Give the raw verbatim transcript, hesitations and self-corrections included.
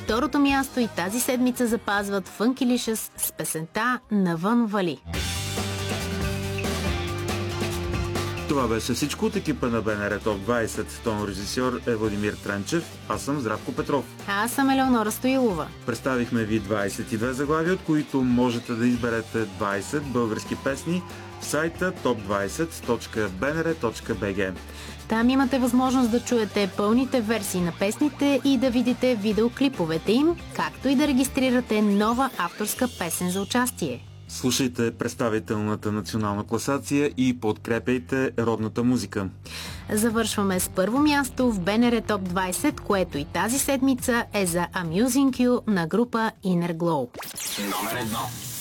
второто място и тази седмица запазват Funkylicious с песента "Навън вали". Това беше всичко от екипа на БНР Топ двайсет. Тон режисьор е Владимир Тренчев, аз съм Здравко Петров. Аз съм Елеонора Стоилова. Представихме ви двайсет и две заглавия, от които можете да изберете двайсет български песни в сайта топ двайсет точка б н р точка б г. Там имате възможност да чуете пълните версии на песните и да видите видеоклиповете им, както и да регистрирате нова авторска песен за участие. Слушайте представителната национална класация и подкрепяйте родната музика. Завършваме с първо място в БНР Топ двайсет, което и тази седмица е за Amusing You на група Inner Glow. Номер едно.